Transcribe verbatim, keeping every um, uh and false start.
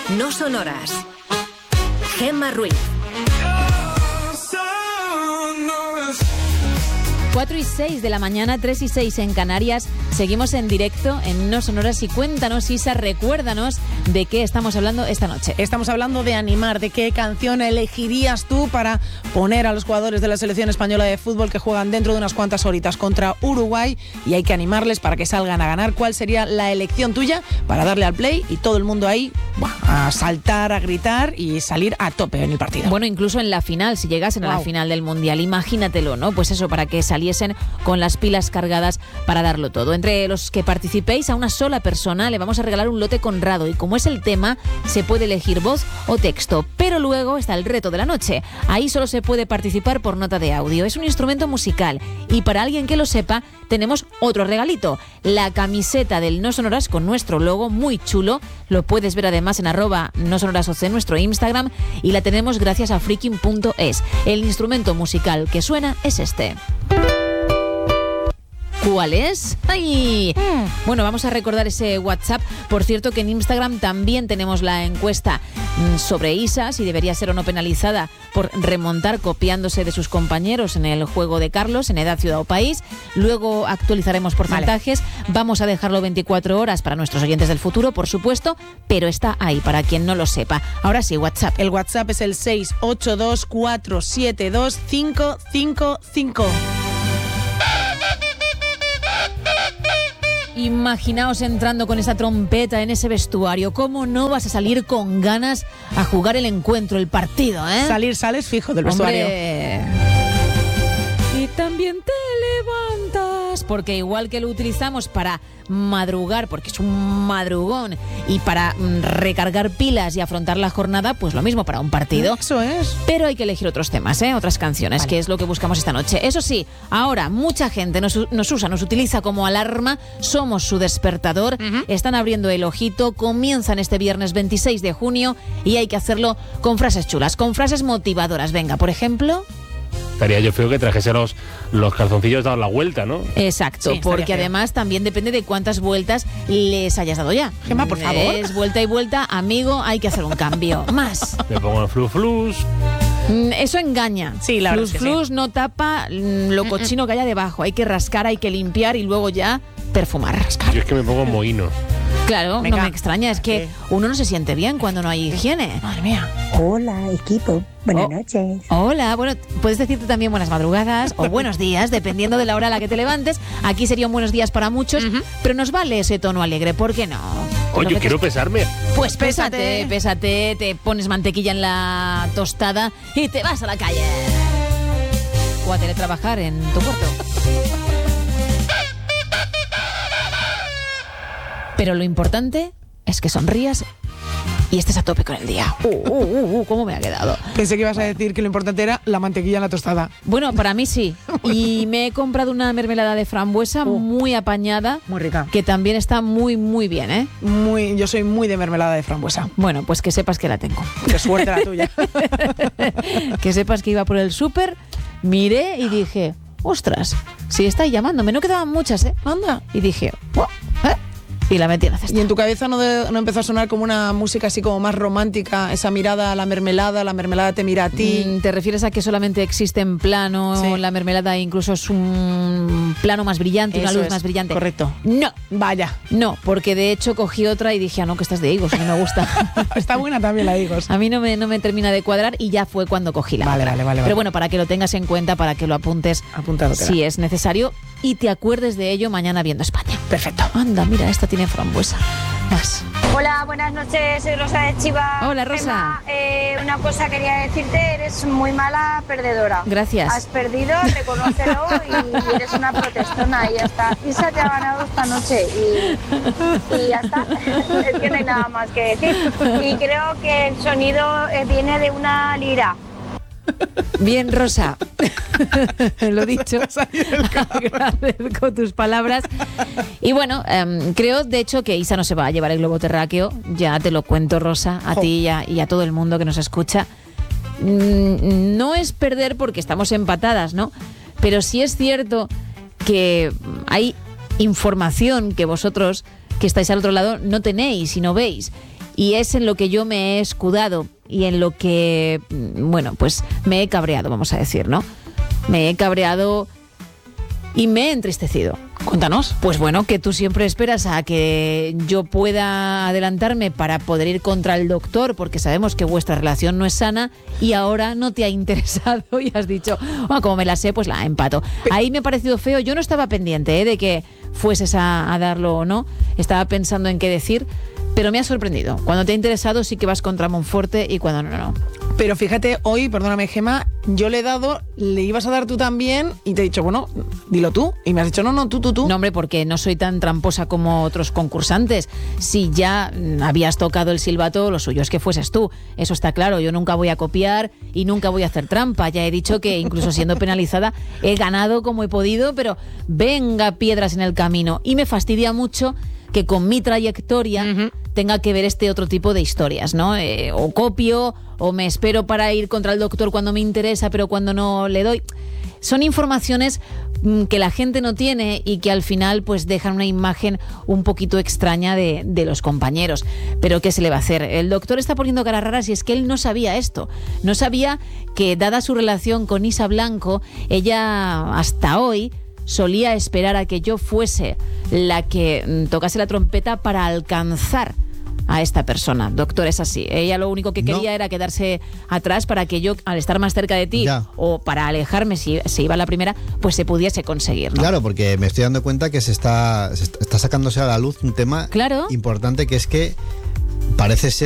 No Sonoras. Gemma Ruiz. cuatro y seis de la mañana, tres y seis en Canarias. Seguimos en directo en No Sonoras y cuéntanos, Isa, recuérdanos de qué estamos hablando esta noche. Estamos hablando de animar, de qué canción elegirías tú para poner a los jugadores de la selección española de fútbol que juegan dentro de unas cuantas horitas contra Uruguay y hay que animarles para que salgan a ganar. ¿Cuál sería la elección tuya para darle al play y todo el mundo ahí buah, a saltar, a gritar y salir a tope en el partido? Bueno, incluso en la final, si llegasen wow. a la final del Mundial, imagínatelo, ¿no? Pues eso, para que saliesen con las pilas cargadas para darlo todo. Entre los que participéis, a una sola persona le vamos a regalar un lote Conrado y como es el tema, se puede elegir voz o texto. Pero luego está el reto de la noche. Ahí solo se puede participar por nota de audio. Es un instrumento musical y para alguien que lo sepa, tenemos otro regalito. La camiseta del No Sonoras con nuestro logo, muy chulo. Lo puedes ver además en arroba No Sonoras O C, nuestro Instagram, y la tenemos gracias a freaking punto es. El instrumento musical que suena es este. ¿Cuál es? ¡Ay! Mm. Bueno, vamos a recordar ese WhatsApp. Por cierto, que en Instagram también tenemos la encuesta sobre Isa, si debería ser o no penalizada por remontar copiándose de sus compañeros en el juego de Carlos, en Edad, Ciudad o País. Luego actualizaremos porcentajes. Vale. Vamos a dejarlo veinticuatro horas para nuestros oyentes del futuro, por supuesto, pero está ahí para quien no lo sepa. Ahora sí, WhatsApp. El WhatsApp es el seis ocho dos cuatro siete dos cinco cinco cinco. Imaginaos entrando con esa trompeta en ese vestuario. ¿Cómo no vas a salir con ganas a jugar el encuentro, el partido, eh? Salir, sales fijo del vestuario. ¡Hombre! Y también te levantas, porque igual que lo utilizamos para madrugar, porque es un madrugón, y para mm, recargar pilas y afrontar la jornada, pues lo mismo para un partido. Eso es. Pero hay que elegir otros temas, ¿eh? Otras canciones, vale. Que es lo que buscamos esta noche. Eso sí, ahora mucha gente nos, nos usa, nos utiliza como alarma, somos su despertador, uh-huh. Están abriendo el ojito, comienzan este viernes veintiséis de junio y hay que hacerlo con frases chulas, con frases motivadoras. Venga, por ejemplo... Estaría yo feo que trajese los, los calzoncillos dados la vuelta, ¿no? Exacto, sí, porque además también depende de cuántas vueltas les hayas dado ya. Gemma, por favor. Es vuelta y vuelta, amigo, hay que hacer un cambio. Más. Me pongo el flus flus. Eso engaña. Sí, la flus verdad es que flus sí. No tapa lo cochino que haya debajo. Hay que rascar, hay que limpiar y luego ya perfumar. Rascar. Yo es que me pongo mohino. Claro, Venga. No me extraña, es que uno no se siente bien cuando no hay higiene. Madre mía. Hola, equipo. Buenas oh. noches. Hola, bueno, puedes decirte también buenas madrugadas o buenos días, dependiendo de la hora a la que te levantes. Aquí serían buenos días para muchos, uh-huh. Pero nos vale ese tono alegre, ¿por qué no? Oye, yo quiero pesarme. Pues pésate, pésate, te pones mantequilla en la tostada y te vas a la calle. O a teletrabajar en tu puerto. Pero lo importante es que sonrías y estés a tope con el día. Uh, uh, uh, uh, ¿Cómo me ha quedado? Pensé que ibas a decir que lo importante era la mantequilla en la tostada. Bueno, para mí sí. Y me he comprado una mermelada de frambuesa uh, muy apañada. Muy rica. Que también está muy, muy bien, ¿eh? Muy, yo soy muy de mermelada de frambuesa. Bueno, pues que sepas que la tengo. Qué suerte la tuya. Que sepas que iba por el súper, miré y dije, ostras, si estáis llamándome. No quedaban muchas, ¿eh? Anda. Y dije, ¿eh? Y la metí en la cesta. ¿Y en tu cabeza no, de, no empezó a sonar como una música así como más romántica? Esa mirada a la mermelada, la mermelada te mira a ti. Mm, ¿Te refieres a que solamente existe en plano? Sí. La mermelada incluso es un plano más brillante, Eso una luz es, más brillante. Correcto. No. Vaya. No, porque de hecho cogí otra y dije, ah, no, que estás de higos, no me gusta. Está buena también la de higos. A mí no me, no me termina de cuadrar y ya fue cuando cogí la vale, otra. Vale, vale, Pero vale. bueno, para que lo tengas en cuenta, para que lo apuntes Apuntado si es necesario y te acuerdes de ello mañana viendo España. Perfecto. Anda, mira, esta tiene frambuesa. Más. Hola, buenas noches, soy Rosa de Chiva. Hola, Rosa. Emma, eh, una cosa quería decirte, eres muy mala perdedora. Gracias. Has perdido, reconócelo y eres una protestona y ya está. Isa te ha ganado esta noche y, y ya está. Es que no hay nada más que decir. Y creo que el sonido eh, viene de una lira. Bien, Rosa. Lo dicho. Agradezco tus palabras. Y bueno, um, creo de hecho que Isa no se va a llevar el globo terráqueo. Ya te lo cuento, Rosa, a jo. ti y a, y a todo el mundo que nos escucha. Mm, no es perder porque estamos empatadas, ¿no? Pero sí es cierto que hay información que vosotros, que estáis al otro lado, no tenéis y no veis. Y es en lo que yo me he escudado y en lo que, bueno, pues me he cabreado, vamos a decir, ¿no? Me he cabreado y me he entristecido. Cuéntanos. Pues bueno, que tú siempre esperas a que yo pueda adelantarme para poder ir contra el doctor, porque sabemos que vuestra relación no es sana y ahora no te ha interesado y has dicho, bueno, como me la sé, pues la empato. Ahí me ha parecido feo. Yo no estaba pendiente ¿eh? de que fueses a, a darlo o no. Estaba pensando en qué decir, pero me ha sorprendido. Cuando te ha interesado sí que vas contra Monforte y cuando no, no, no. Pero fíjate, hoy, perdóname, Gemma, yo le he dado, le ibas a dar tú también y te he dicho, bueno, dilo tú. Y me has dicho, no, no, tú, tú, tú. No, hombre, porque no soy tan tramposa como otros concursantes. Si ya habías tocado el silbato, lo suyo es que fueses tú. Eso está claro, yo nunca voy a copiar y nunca voy a hacer trampa. Ya he dicho que incluso siendo penalizada he ganado como he podido, pero venga piedras en el camino. Y me fastidia mucho que con mi trayectoria uh-huh. tenga que ver este otro tipo de historias, ¿no? Eh, o copio, o me espero para ir contra el doctor cuando me interesa, pero cuando no le doy. Son informaciones mm, que la gente no tiene y que al final pues dejan una imagen un poquito extraña de, de los compañeros. Pero ¿qué se le va a hacer? El doctor está poniendo caras raras y es que él no sabía esto. No sabía que, dada su relación con Isa Blanco, ella hasta hoy solía esperar a que yo fuese la que tocase la trompeta para alcanzar a esta persona. Doctor, es así. Ella lo único que quería no. era quedarse atrás para que yo, al estar más cerca de ti, ya. o para alejarme si se iba a la primera, pues se pudiese conseguir, ¿no? Claro, porque me estoy dando cuenta que se está, se está sacándose a la luz un tema claro. importante, que es que parece ser